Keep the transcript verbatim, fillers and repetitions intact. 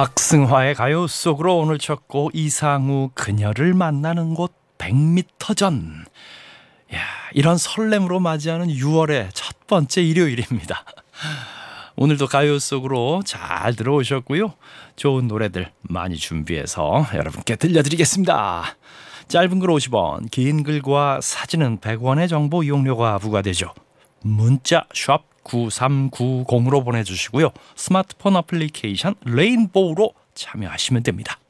박승화의 가요 속으로 오늘 첫 곡 이상우 그녀를 만나는 곳 백 미터 전. 야, 이런 설렘으로 맞이하는 유월의 첫 번째 일요일입니다. 오늘도 가요 속으로 잘 들어오셨고요. 좋은 노래들 많이 준비해서 여러분께 들려드리겠습니다. 짧은 글 오십 원, 긴 글과 사진은 백 원의 정보 이용료가 부과되죠. 문자 샵 구삼구공으로 보내주시고요. 스마트폰 어플리케이션 레인보우로 참여하시면 됩니다.